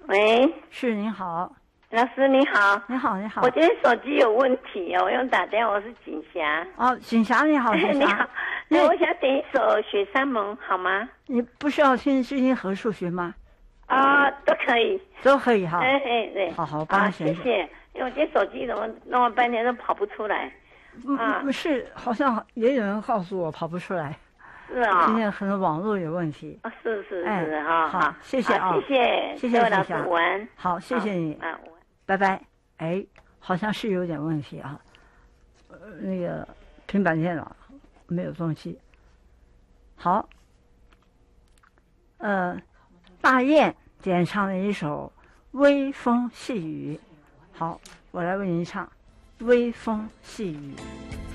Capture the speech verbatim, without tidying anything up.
喂， 是您好， 老师你好。 你好，你好。 我今天手机有问题哦，我用打电话，我是锦霞。 哦，锦霞你好，锦霞。 你好，哎，我想点一首《雪山盟》好吗？ 你不是要听知听何数学吗？ 啊、都可以， 都可以哈。 哎哎对， 好好，我帮你选选。 谢谢。因为我今天手机怎么弄了半天都跑不出来。啊， 嗯，是，好像也有人告诉我跑不出来。 是啊、哦。 今天可能网络有问题。 啊，是是是， 哎， 哈， 好，谢谢啊， 谢谢， 谢谢各位老师，午安。 好，谢谢你， 啊，午安， 拜拜。哎，好像是有点问题啊，呃，那个平板电脑没有东西。好，呃，大雁点唱了一首《微风细雨》。好，我来为您唱《微风细雨》。